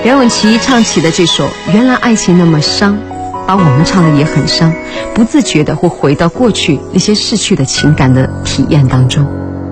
梁咏琪唱起的这首《原来爱情那么伤》，把我们唱的也很伤，不自觉的会回到过去那些逝去的情感的体验当中。